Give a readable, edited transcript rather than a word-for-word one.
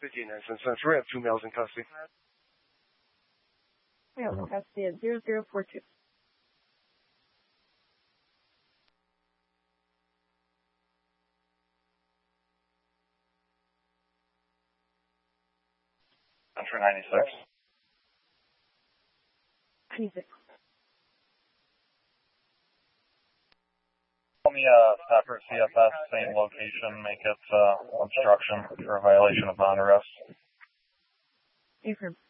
59 cents. We have 2 males in custody. Males in custody at 0042. Entry 96. 96. Call me Pepper CFS, same location, make it obstruction for a violation of bond arrest. Affirm.